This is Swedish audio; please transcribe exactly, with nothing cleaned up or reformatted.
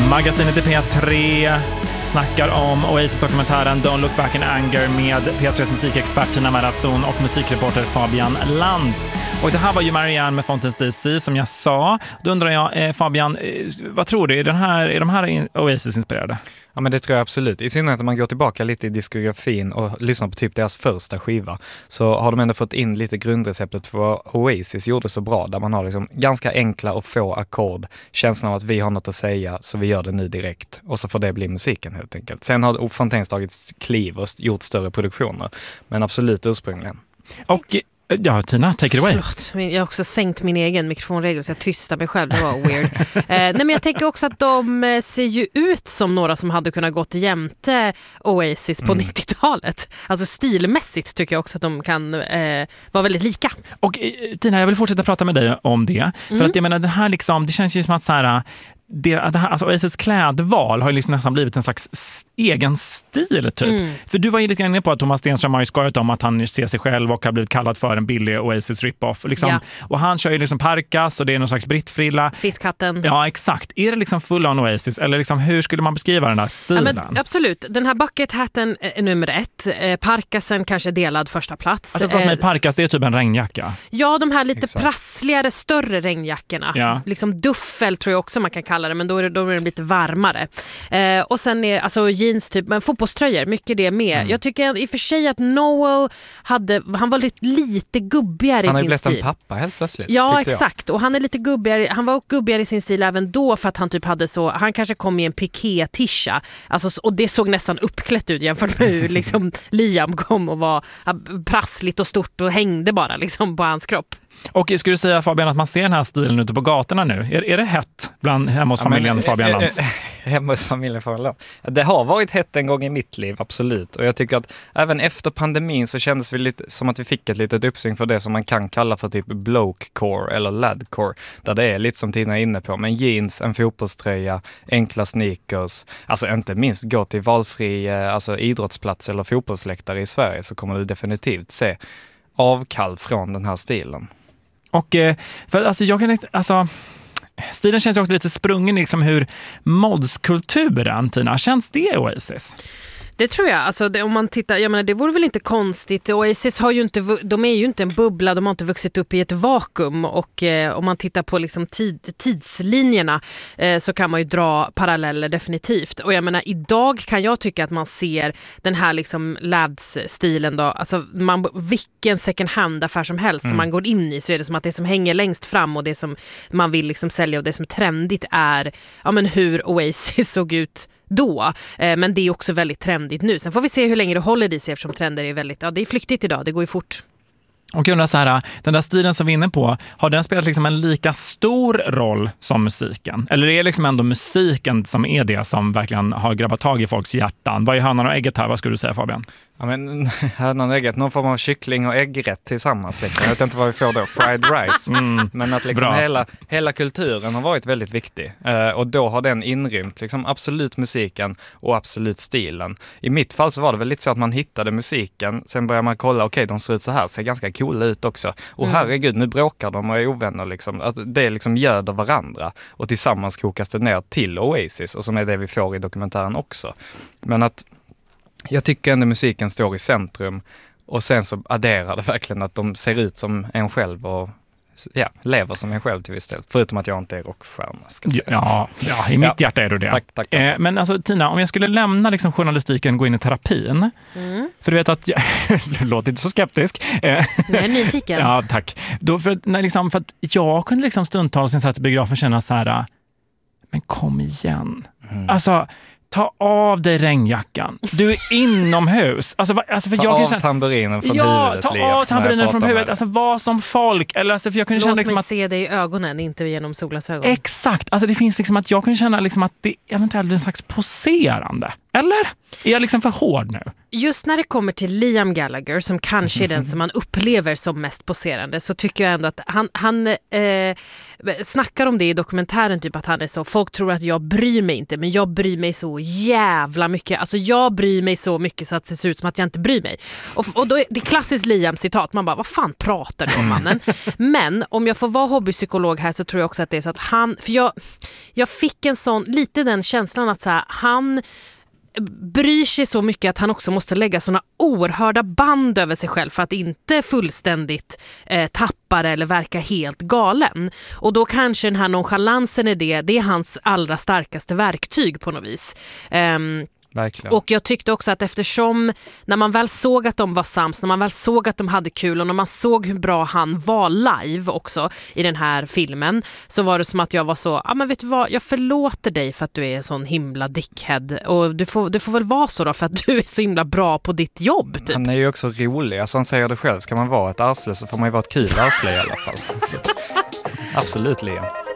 Magasinet i P tre snackar om Oasis-dokumentären Don't Look Back in Anger med P tre:s musikexpert Tina Marafson och musikreporter Fabian Lantz. Och det här var ju Marianne med Fountains D C som jag sa. Då undrar jag, eh, Fabian, eh, vad tror du? Är, den här, är de här Oasis-inspirerade? Ja, men det tror jag absolut. I synnerhet om man går tillbaka lite i diskografin och lyssnar på typ deras första skiva, så har de ändå fått in lite grundreceptet för vad Oasis gjorde så bra, där man har liksom ganska enkla och få ackord, känslan av att vi har något att säga så vi gör det nu direkt, och så får det bli musiken helt enkelt. Sen har Fountains tagit kliv och gjort större produktioner, men absolut ursprungligen. Och ja, Tina, take it away. Förlåt, jag har också sänkt min egen mikrofonregel så jag tystar mig själv, det var weird. eh, nej men jag tänker också att de ser ju ut som några som hade kunnat gått jämte Oasis på mm. nittiotalet. Alltså stilmässigt tycker jag också att de kan eh, vara väldigt lika. Och eh, Tina, jag vill fortsätta prata med dig om det. Mm. För att jag menar, det här liksom, det känns ju som att så här, det, det här, alltså Oasis klädval har ju liksom nästan blivit en slags egen stil typ. Mm. För du var ju lite inne på att Thomas Stenström har ju skojat om att han ser sig själv och har blivit kallad för en billig Oasis rip-off. Liksom. Ja. Och han kör ju liksom parkas och det är någon slags brittfrilla. Fiskhatten. Ja, exakt. Är det liksom full on Oasis? Eller liksom, hur skulle man beskriva den här stilen? Ja, men absolut. Den här bucket-hatten är nummer ett. Eh, parkasen kanske delad första plats. Alltså för mig, parkas, det är typ en regnjacka. Ja, de här lite exakt. prassligare, större regnjackorna. Ja. Liksom duffel tror jag också man kan kalla det, men då är det, då är det lite varmare. Eh, och sen är alltså jeans typ, men fotbollströjor, mycket det med. Mm. Jag tycker i och för sig att Noel hade, han var lite, lite gubbigare i sin stil. Han har ju blivit en pappa helt plötsligt. Ja, exakt. Jag. Och han är lite gubbigare, han var gubbigare i sin stil även då för att han typ hade så, han kanske kom i en piké-tisha. Alltså, och det såg nästan uppklätt ut jämfört med hur liksom Liam kom och var prassligt och stort och hängde bara liksom på hans kropp. Och skulle du säga, Fabian, att man ser den här stilen ute på gatorna nu? Är, är det hett bland hemma hos familjen ja, men, Fabian Lantz? Hemma hos familjen Fabian Lantz. Det har varit hett en gång i mitt liv, absolut. Och jag tycker att även efter pandemin så kändes vi lite som att vi fick ett litet uppsving för det som man kan kalla för typ blokecore eller ladcore. Där det är lite som Tina är inne på. Men jeans, en fotbollströja, enkla sneakers. Alltså inte minst gå till valfri alltså, idrottsplats eller fotbollsläktare i Sverige så kommer du definitivt se avkall från den här stilen. Och för alltså jag kan alltså stilen känns ju också lite sprungen liksom hur modskulturen, Tina, känns det Oasis? Det tror jag. Alltså det, om man tittar, jag menar, det vore väl inte konstigt. Oasis har ju inte, de är ju inte en bubbla, de har inte vuxit upp i ett vakuum. Och eh, om man tittar på liksom tid, tidslinjerna eh, så kan man ju dra paralleller definitivt. Och jag menar, idag kan jag tycka att man ser den här liksom lads-stilen då. Alltså man, vilken second hand-affär som helst mm. som man går in i så är det som att det som hänger längst fram och det som man vill liksom sälja och det som är trendigt är ja, men hur Oasis såg ut då, eh, men det är också väldigt trendigt nu. Sen får vi se hur länge det håller i sig eftersom trender är väldigt, ja det är flyktigt idag, det går ju fort. Och jag undrar så här, den där stilen som vi är inne på, har den spelat liksom en lika stor roll som musiken? Eller är det liksom ändå musiken som är det som verkligen har grabbat tag i folks hjärtan? Vad är hönan och ägget här? Vad skulle du säga, Fabian? Ja, men hönan och ägget, någon form av kyckling och äggrätt tillsammans. Liksom. Jag vet inte vad vi får då, fried rice. Mm, men att liksom hela, hela kulturen har varit väldigt viktig. Uh, och då har den inrymt liksom absolut musiken och absolut stilen. I mitt fall så var det väl lite så att man hittade musiken, sen började man kolla, okej, okay, de ser ut så här, ser ganska coola ut också. Och mm. herregud, nu bråkar de och är ovänner. Liksom. Att det liksom göder varandra. Och tillsammans kokas det ner till Oasis, och som är det vi får i dokumentären också. Men att jag tycker ändå musiken står i centrum, och sen så adderar det verkligen att de ser ut som en själv och ja, lever som en själv till viss del. Förutom att jag inte är rockstjärna. Ska säga. Ja, ja, i mitt ja. hjärta är du det. Tack, tack, tack. Eh, men alltså Tina, om jag skulle lämna liksom journalistiken och gå in i terapin. Mm. För du vet att jag låter inte så skeptisk. Jag är nyfiken. Ja, tack. Då för, när liksom, för att jag kunde liksom stundtals när jag satt i biografen känna så här, men kom igen. Mm. Alltså, ta av dig regnjackan. Du är inomhus. Alltså, alltså, för ta jag av känna, tamburinen från ja, huvudet. Ta av tamburinen från huvudet. Alltså vad som folk. Eller, alltså, för jag kunde Låt känna, liksom, mig att, se dig i ögonen, inte genom solglasögon. Exakt. Alltså det finns liksom att jag kunde känna liksom att det eventuellt blir en slags poserande. Eller? Är jag liksom för hård nu? Just när det kommer till Liam Gallagher, som kanske är den som man upplever som mest poserande, så tycker jag ändå att han, han eh, snackar om det i dokumentären, typ att han är så, folk tror att jag bryr mig inte, men jag bryr mig så jävla mycket. Alltså jag bryr mig så mycket så att det ser ut som att jag inte bryr mig. Och, och då är det klassiskt Liam-citat, man bara, vad fan pratar du om, mannen? Men om jag får vara hobbypsykolog här så tror jag också att det är så att han, för jag, jag fick en sån, lite den känslan att så här, han bryr sig så mycket att han också måste lägga såna oerhörda band över sig själv för att inte fullständigt eh, tappa det eller verka helt galen. Och då kanske den här nonchalansen är det, det är hans allra starkaste verktyg på något vis. Um, Verkligen. Och jag tyckte också att eftersom när man väl såg att de var sams, när man väl såg att de hade kul och när man såg hur bra han var live också i den här filmen, så var det som att jag var så, ja ah, men vet du vad, jag förlåter dig för att du är en sån himla dickhead och du får, du får väl vara så då för att du är så himla bra på ditt jobb typ. Han är ju också rolig, alltså han säger det själv, ska man vara ett arsle så får man ju vara ett kul arsle i alla fall. Så, absolut, Liam.